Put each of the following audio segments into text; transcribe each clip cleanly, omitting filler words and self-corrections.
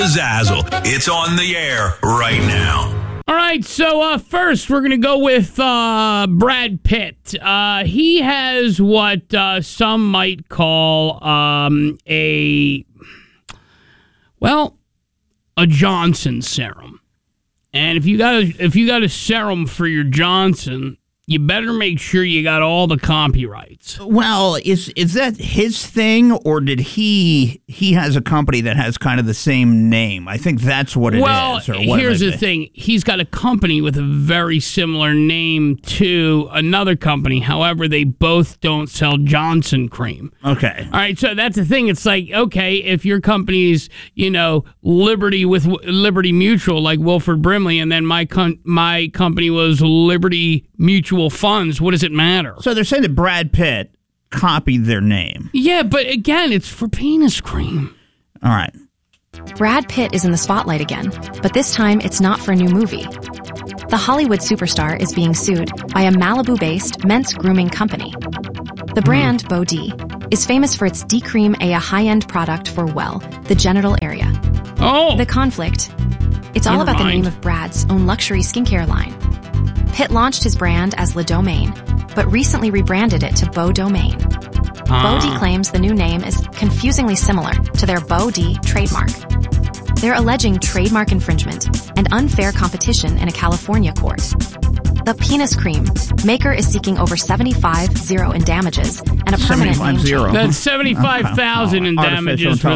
Zazzle. It's on the air right now. All right, so first we're going to go with Brad Pitt. He has what some might call a Johnson serum. And if you got a serum for your Johnson, you better make sure you got all the copyrights. Well, is that his thing, or did he has a company that has kind of the same name? I think that's what it is. Well, here's the thing. He's got a company with a very similar name to another company. However, they both don't sell Johnson cream. Okay. All right, so that's the thing. It's like, okay, if your company's, Liberty with Liberty Mutual, like Wilford Brimley, and then my company was Liberty Mutual Funds, what does it matter? So they're saying that Brad Pitt copied their name. Yeah, but again, it's for penis cream. All right. Brad Pitt is in the spotlight again, but this time it's not for a new movie. The Hollywood superstar is being sued by a Malibu-based men's grooming company. The brand, Bo-D, is famous for its D-Cream, a high-end product for, the genital area. Oh! The conflict. It's all about the name of Brad's own luxury skincare line. Pitt launched his brand as Le Domaine, but recently rebranded it to Beau Domaine. Bo-D claims the new name is confusingly similar to their Bo-D trademark. They're alleging trademark infringement and unfair competition in a California court. The penis cream maker is seeking over $75,000 in damages and a permanent name change. That's $75,000 in damages for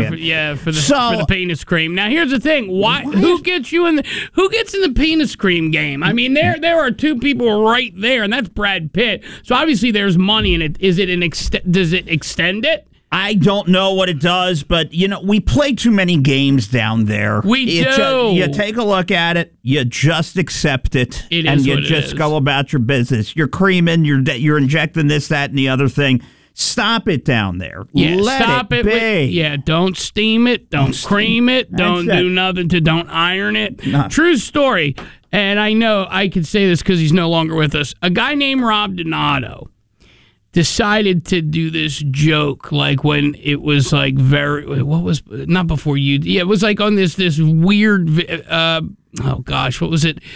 the penis cream. Now here's the thing: who gets in the penis cream game? I mean, there are two people right there, and that's Brad Pitt. So obviously there's money in it. Does it extend it? I don't know what it does, but, we play too many games down there. We do. You take a look at it, you just accept it, and you just go about your business. You're creaming, you're injecting this, that, and the other thing. Stop it down there. Yeah, Let it be. Don't steam it, don't cream it, don't do nothing don't iron it. No. True story, and I know I can say this because he's no longer with us. A guy named Rob Donato decided to do this joke, like when it was like not before you. Yeah, it was like on this weird. What was it?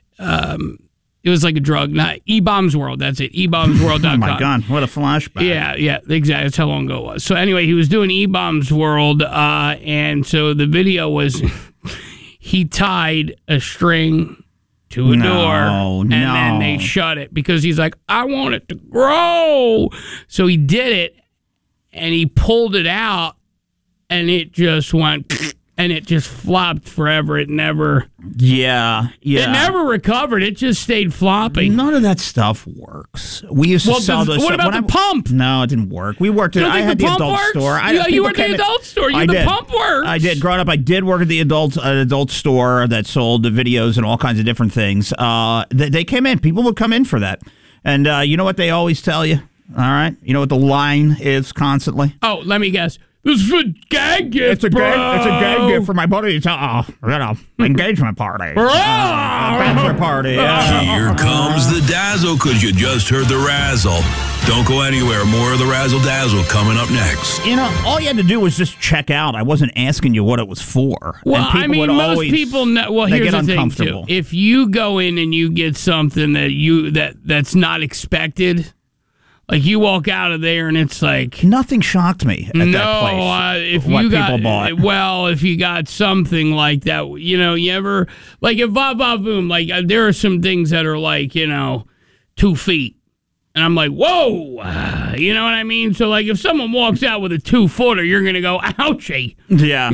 It was like a drug, not eBombs World. That's it, eBombsWorld.com. Oh my God, what a flashback! Yeah, exactly. That's how long ago it was. So anyway, he was doing eBombs World, and so the video was he tied a string to a door, and then they shut it because he's like, I want it to grow. So he did it, and he pulled it out, and it just went, and it just flopped forever. It never, it never recovered. It just stayed flopping. None of that stuff works. We used to sell those. What about the pump? No, it didn't work. We worked. I had the adult store. You worked at the adult store. The pump works. I did. Growing up, I did work at the adult store that sold the videos and all kinds of different things. They came in. People would come in for that. And you know what they always tell you? All right. You know what the line is constantly? Oh, let me guess. This is a gag gift, It's a gag gift for my buddy. It's engagement party. Bachelor party. Here comes the dazzle, because you just heard the razzle. Don't go anywhere. More of the razzle dazzle coming up next. All you had to do was just check out. I wasn't asking you what it was for. Well, most people know. Well, here's the thing too. If you go in and you get something that's not expected. Like, you walk out of there and it's like... Nothing shocked me at that place. People bought. Well, if you got something like that, you ever... Like, if Boom, like, there are some things that are like, 2 feet. And I'm like, whoa! You know what I mean? So, like, if someone walks out with a 2-footer, you're going to go, ouchie! Yeah.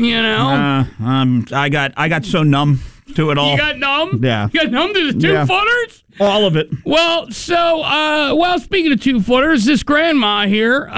I got so numb to it all. You got numb? Yeah. You got numb to the 2-footers? All of it. Well, so, speaking of 2-footers, this grandma here,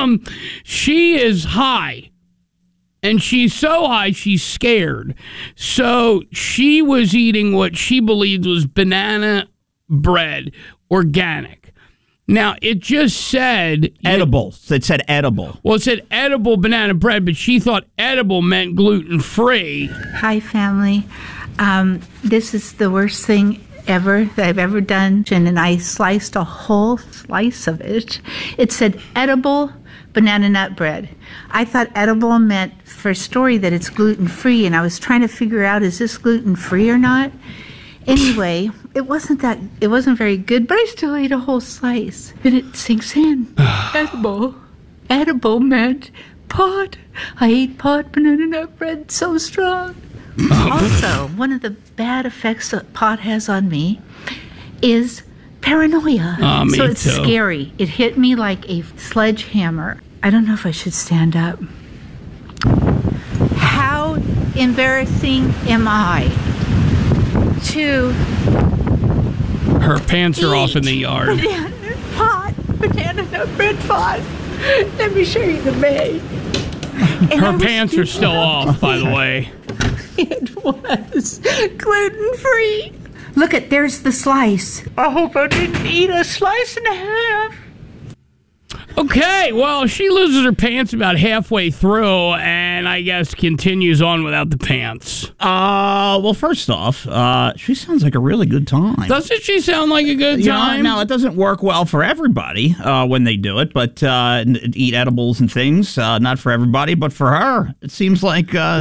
she is high. And she's so high, she's scared. So she was eating what she believed was banana bread, organic. Now, it just said... Edible. It said edible. Well, it said edible banana bread, but she thought edible meant gluten-free. Hi, family. This is the worst thing ever that I've ever done, and I sliced a whole slice of it. It said edible banana nut bread. I thought edible meant for a story that it's gluten-free, and I was trying to figure out, is this gluten-free or not? Anyway, it wasn't very good, but I still ate a whole slice. And it sinks in. Edible. Edible meant pot. I ate pot banana nut bread so strong. Also, one of the bad effects that pot has on me is paranoia. Me so it's too. scary. It hit me like a sledgehammer. I don't know if I should stand up. How embarrassing am I to Her pants are off in the yard. banana nut bread pot? Let me show you the bag. Her pants are still off, by the way. It was gluten-free. Look there's the slice. I hope I didn't eat a slice and a half. Okay, well, she loses her pants about halfway through, and I guess continues on without the pants. Well, first off, she sounds like a really good time. Doesn't she sound like a good time? Now, it doesn't work well for everybody when they do it, but eat edibles and things, not for everybody, but for her, it seems like